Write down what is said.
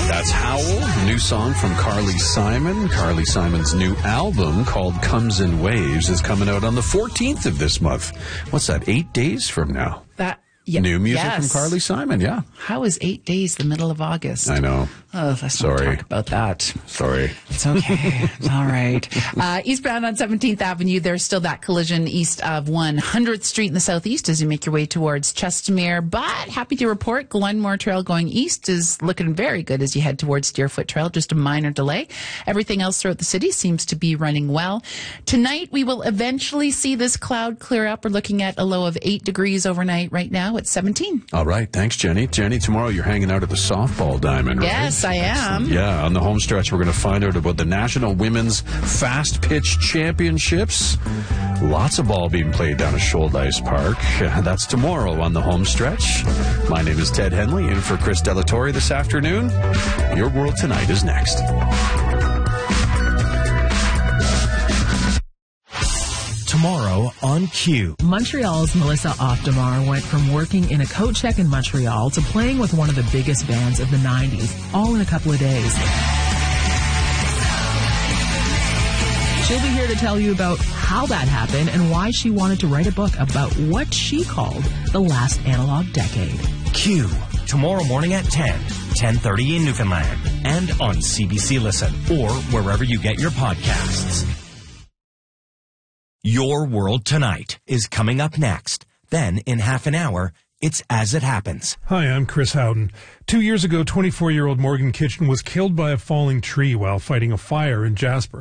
That's Howl, a new song from Carly Simon. Carly Simon's new album called Comes in Waves is coming out on the 14th of this month. What's that, 8 days from now? New music from Carly Simon, yeah. How is 8 days the middle of August? I know. Oh, let's not talk about that. Sorry. It's okay. It's all right. Eastbound on 17th Avenue, there's still that collision east of 100th Street in the southeast as you make your way towards Chestermere. But happy to report, Glenmore Trail going east is looking very good as you head towards Deerfoot Trail. Just a minor delay. Everything else throughout the city seems to be running well. Tonight, we will eventually see this cloud clear up. We're looking at a low of 8 degrees overnight. Right now, it's 17. All right. Thanks, Jenny. Jenny, tomorrow you're hanging out at the Softball Diamond, right? Yes, I am. Yeah, on the home stretch, we're going to find out about the National Women's Fast Pitch Championships. Lots of ball being played down at Shoaldice Park. That's tomorrow on the home stretch. My name is Ted Henley, in for Chris Delatorre this afternoon. Your World Tonight is next. Tomorrow on Q. Montreal's Melissa Oftamar went from working in a coat check in Montreal to playing with one of the biggest bands of the 90s, all in a couple of days. She'll be here to tell you about how that happened and why she wanted to write a book about what she called the last analog decade. Q. Tomorrow morning at 10, 10:30 in Newfoundland, and on CBC Listen, or wherever you get your podcasts. Your World Tonight is coming up next. Then, in half an hour, it's As It Happens. Hi, I'm Chris Howden. 2 years ago, 24-year-old Morgan Kitchen was killed by a falling tree while fighting a fire in Jasper.